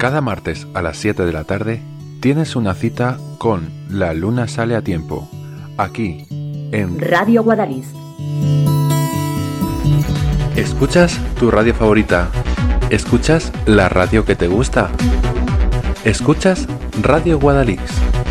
Cada martes a las 7 de la tarde tienes una cita con La Luna Sale a Tiempo, aquí en Radio Guadalix. ¿Escuchas tu radio favorita? ¿Escuchas la radio que te gusta? ¿Escuchas Radio Guadalix?